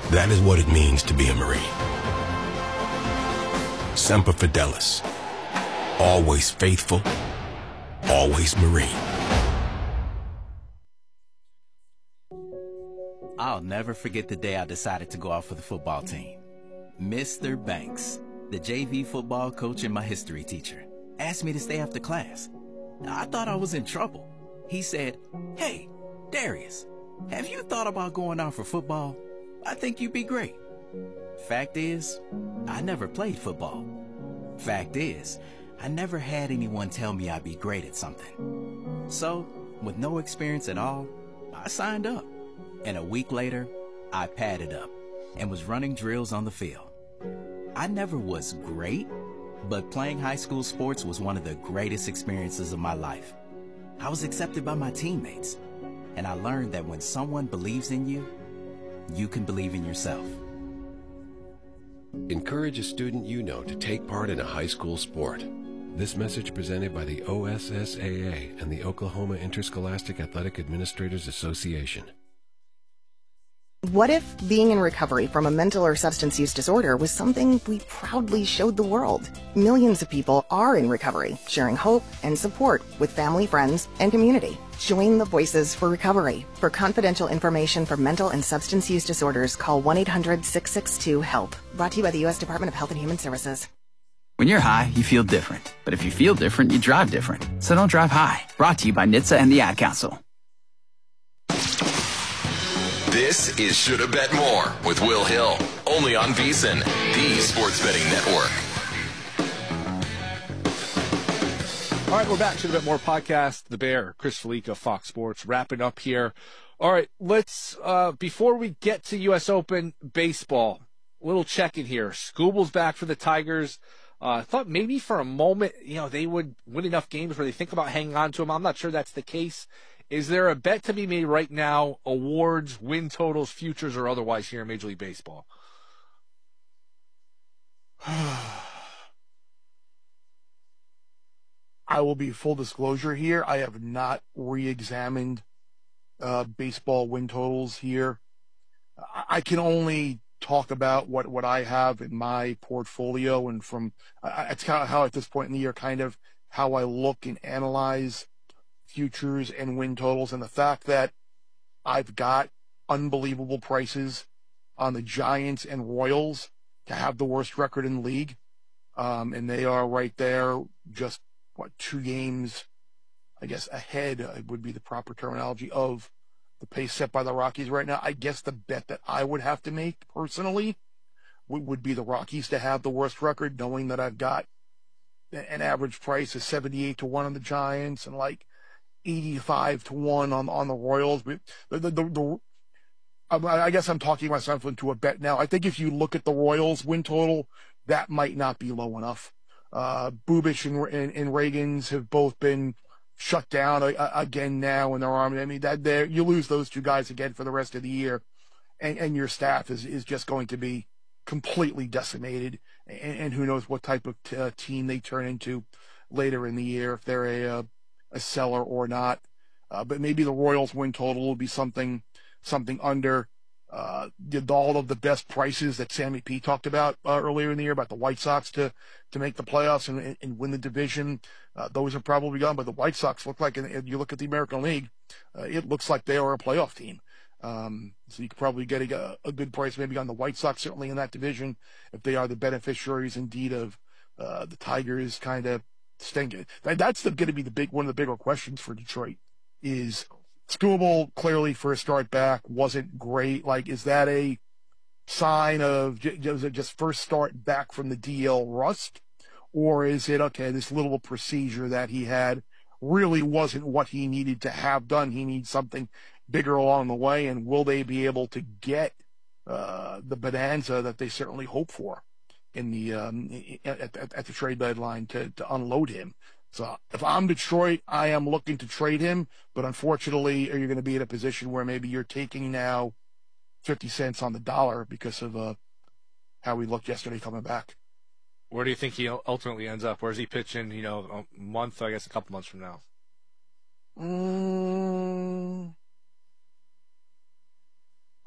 That is what it means to be a Marine. Semper Fidelis. Always faithful. Always Marine. I'll never forget the day I decided to go out for the football team. Mr. Banks, the JV football coach and my history teacher, asked me to stay after class. I thought I was in trouble. He said, "Hey, Darius, have you thought about going out for football? I think you'd be great." Fact is, I never played football. Fact is, I never had anyone tell me I'd be great at something. So, with no experience at all, I signed up. And a week later, I padded up and was running drills on the field. I never was great, but playing high school sports was one of the greatest experiences of my life. I was accepted by my teammates, and I learned that when someone believes in you, you can believe in yourself. Encourage a student you know to take part in a high school sport. This message presented by the OSSAA and the Oklahoma Interscholastic Athletic Administrators Association. What if being in recovery from a mental or substance use disorder was something we proudly showed the world? Millions of people are in recovery, sharing hope and support with family, friends, and community. Join the Voices for Recovery. For confidential information for mental and substance use disorders, call 1-800-662-HELP. Brought to you by the U.S. Department of Health and Human Services. When you're high, you feel different. But if you feel different, you drive different. So don't drive high. Brought to you by NHTSA and the Ad Council. This is Shoulda Bet More with Will Hill, only on VSiN, the sports betting network. All right, we're back. Shoulda Bet More podcast. The Bear, Chris Felica, Fox Sports, wrapping up here. All right, let's, before we get to U.S. Open baseball, little check-in here. Skubal's back for the Tigers. I thought maybe for a moment, they would win enough games where they think about hanging on to him. I'm not sure that's the case. Is there a bet to be made right now, awards, win totals, futures, or otherwise here in Major League Baseball? I will be full disclosure here. I have not re-examined baseball win totals here. I can only talk about what I have in my portfolio, and it's kind of how at this point in the year, kind of how I look and analyze futures and win totals, and the fact that I've got unbelievable prices on the Giants and Royals to have the worst record in the league, and they are right there, just 2 games, I guess, ahead would be the proper terminology of the pace set by the Rockies right now. I guess the bet that I would have to make personally would be the Rockies to have the worst record, knowing that I've got an average price of 78-1 on the Giants and like 85-1 on the Royals. I guess I'm talking myself into a bet now. I think if you look at the Royals win total, that might not be low enough. Bubic and Reagans have both been shut down again now in their arm. I mean, you lose those 2 guys again for the rest of the year, and your staff is just going to be completely decimated. And who knows what type of team they turn into later in the year, if they're a seller or not. But maybe the Royals win total will be something under all of the best prices that Sammy P talked about earlier in the year about the White Sox to make the playoffs and win the division. Those are probably gone, but the White Sox look like, and you look at the American League, it looks like they are a playoff team. So you could probably get a good price maybe on the White Sox, certainly in that division, if they are the beneficiaries indeed of the Tigers kind of stinking. That's going to be one of the bigger questions for Detroit. Is Skubal clearly for a start back wasn't great? Like, is that a sign of just first start back from the DL rust, or is it okay? This little procedure that he had really wasn't what he needed to have done. He needs something bigger along the way, and will they be able to get the bonanza that they certainly hope for in the at the trade deadline to unload him? So if I'm Detroit, I am looking to trade him, but unfortunately, are you going to be in a position where maybe you're taking now 50 cents on the dollar because of how he looked yesterday coming back? Where do you think he ultimately ends up? Where's he pitching, a month, I guess a couple months from now?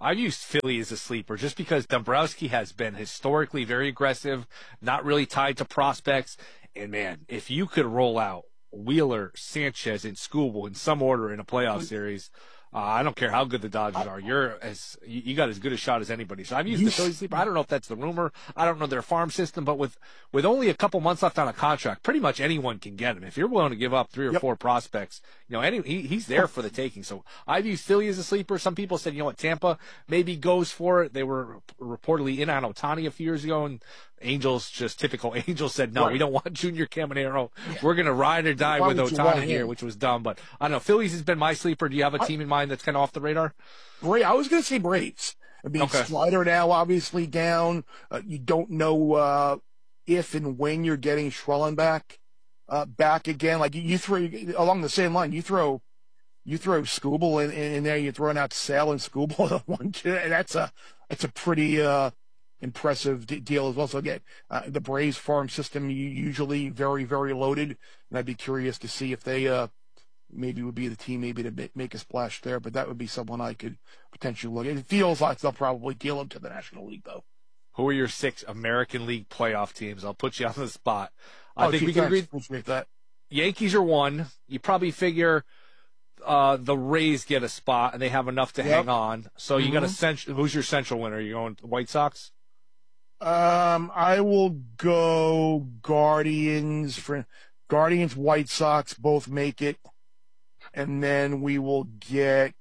I've used Philly as a sleeper just because Dombrowski has been historically very aggressive, not really tied to prospects. And, man, if you could roll out Wheeler, Sanchez, and Skubal in some order in a playoff series, I don't care how good the Dodgers are. You got as good a shot as anybody. So I've used the Philly sleeper. I don't know if that's the rumor. I don't know their farm system, but with only a couple months left on a contract, pretty much anyone can get him. If you're willing to give up 3 or 4 prospects, he's there for the taking. So I've used Philly as a sleeper. Some people said, Tampa maybe goes for it. They were reportedly in on Ohtani a few years ago, and Angels, just typical Angels, said, no, we don't want Junior Caminero. Yeah. We're going to ride or die with Ohtani here, which was dumb. But I don't know. Phillies has been my sleeper. Do you have a team in mind that's kind of off the radar? I was going to say Braves. I mean, Slider now obviously down. You don't know if and when you're getting Schwellen back again. Like you throw along the same line. You throw Skubal in there. You're throwing out Sale and Skubal 1-2, and that's a pretty impressive deal as well. So again, the Braves farm system usually very, very loaded, and I'd be curious to see if they maybe would be the team maybe to make a splash there. But that would be someone I could potentially look at. It feels like they'll probably deal him to the National League, though. Who are your 6 American League playoff teams? I'll put you on the spot. I think we can agree. Appreciate that. Yankees are 1. You probably figure the Rays get a spot, and they have enough to hang on. So you got who's your Central winner? You going White Sox? I will go Guardians, White Sox, both make it. And then we will get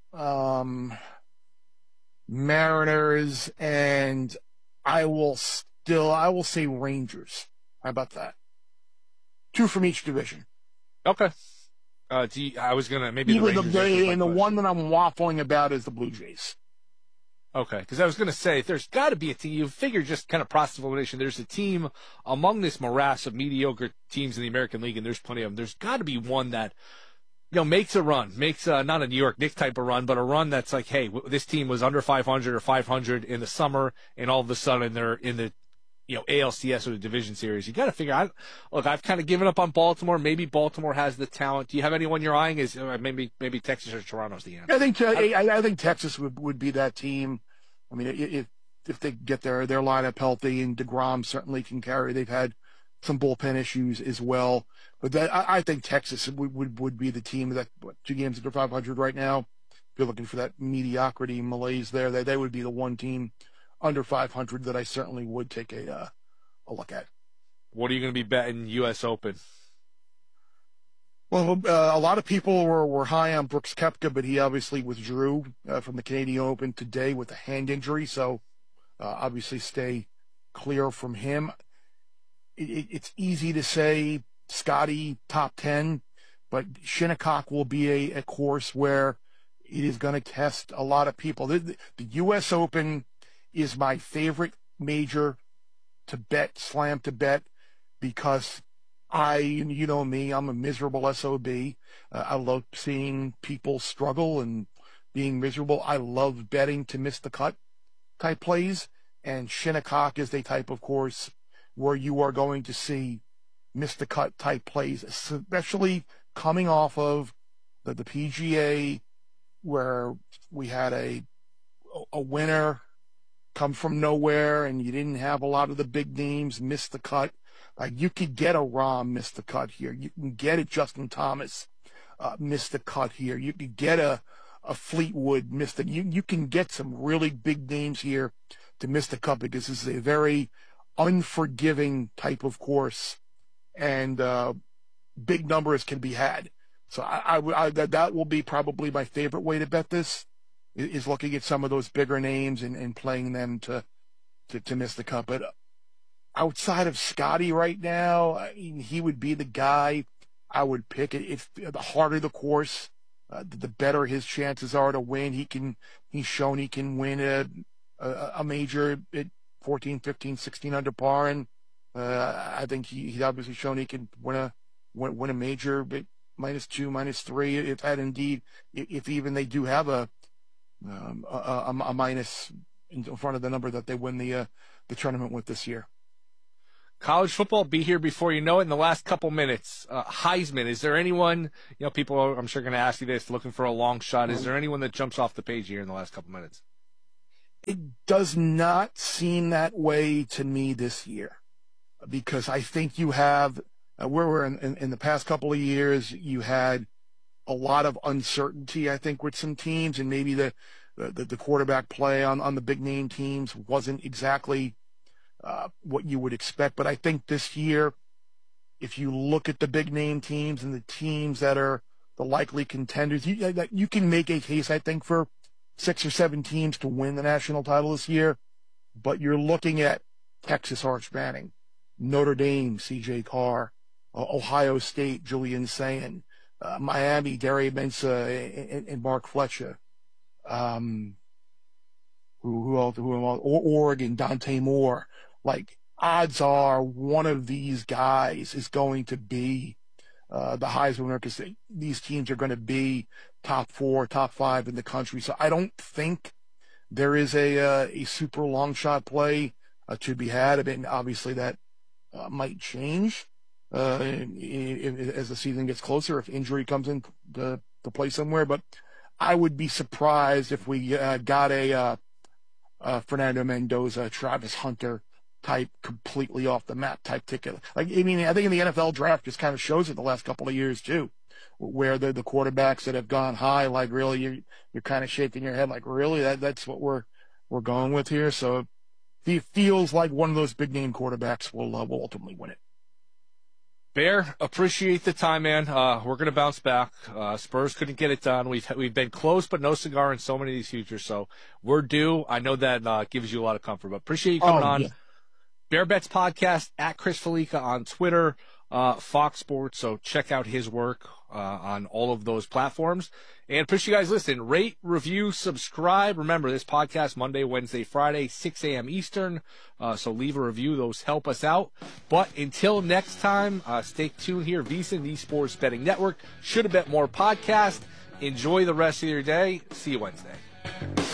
Mariners, and I will say Rangers. How about that? 2 from each division. Okay. I was going to maybe the Rangers. And the one that I'm waffling about is the Blue Jays. Okay, because I was going to say, there's got to be a team. You figure just kind of process of elimination. There's a team among this morass of mediocre teams in the American League, and there's plenty of them. There's got to be one that, makes a run, makes not a New York Knicks type of run, but a run that's like, hey, this team was under 500 or 500 in the summer, and all of a sudden they're in the, ALCS or the division series. You got to figure out. Look, I've kind of given up on Baltimore. Maybe Baltimore has the talent. Do you have anyone you're eyeing? Is maybe Texas or Toronto's the answer? I think Texas would be that team. I mean, if they get their lineup healthy, and DeGrom certainly can carry. They've had some bullpen issues as well, but I think Texas would be the team that 2 games under 500 right now. If you're looking for that mediocrity malaise there, they would be the one team under 500 that I certainly would take a look at. What are you going to be betting U.S. Open? Well, a lot of people were high on Brooks Koepka, but he obviously withdrew from the Canadian Open today with a hand injury, so obviously stay clear from him. It's easy to say Scotty top 10, but Shinnecock will be a course where it is going to test a lot of people. The U.S. Open is my favorite major to bet, slam to bet, because you know me, I'm a miserable SOB. I love seeing people struggle and being miserable. I love betting to miss the cut type plays, and Shinnecock is the type of course where you are going to see miss the cut type plays, especially coming off of the PGA, where we had a winner come from nowhere, and you didn't have a lot of the big names miss the cut. You could get a Rahm miss the cut here. You can get a Justin Thomas miss the cut here. You could get a Fleetwood miss the. You can get some really big names here to miss the cut, because this is a very unforgiving type of course, and big numbers can be had. So that will be probably my favorite way to bet this, is looking at some of those bigger names and playing them to miss the cut. But outside of Scotty right now, I mean, he would be the guy I would pick. If the harder the course, the better his chances are to win. He's shown he can win a major at 14, 15, 16 under par, and I think he's obviously shown he can win a major at -2, -3. If even they do have a minus in front of the number that they win the tournament with this year. College football be here before you know it. In the last couple minutes, Heisman, is there anyone, people are, I'm sure, going to ask you this, looking for a long shot. Is there anyone that jumps off the page here in the last couple minutes? It does not seem that way to me this year, because I think you have, where we're in the past couple of years, you had a lot of uncertainty, I think, with some teams, and maybe the quarterback play on the big name teams wasn't exactly what you would expect. But I think this year, if you look at the big name teams and the teams that are the likely contenders, you can make a case, I think, for 6 or 7 teams to win the national title this year. But you're looking at Texas, Arch Manning, Notre Dame, C.J. Carr, Ohio State, Julian Sayin, Miami, Derry Mensah and Mark Fletcher. Who else? Oregon, Dante Moore. Like, odds are one of these guys is going to be the Heisman winner, because these teams are going to be top 4, top 5 in the country. So I don't think there is a super long shot play to be had. I mean, obviously that might change as the season gets closer, if injury comes in to play somewhere. But I would be surprised if we got a Fernando Mendoza, Travis Hunter type, completely off the map type ticket. Like, I mean, I think in the NFL draft just kind of shows it the last couple of years too, where the quarterbacks that have gone high, like, really you're kind of shaking your head, like, really that's what we're going with here. So it feels like one of those big name quarterbacks will ultimately win it. Bear, appreciate the time, man. We're going to bounce back. Spurs couldn't get it done. We've been close, but no cigar in so many of these futures. So we're due. I know that gives you a lot of comfort, but appreciate you coming on. Yeah. Bear Bets Podcast, at Chris Felica on Twitter, Fox Sports. So check out his work on all of those platforms. And appreciate you guys listening. Rate, review, subscribe. Remember, this podcast Monday, Wednesday, Friday, 6 a.m. Eastern. So leave a review. Those help us out. But until next time, stay tuned here. VSiN, the Sports Betting Network. Should Have Bet More podcast. Enjoy the rest of your day. See you Wednesday.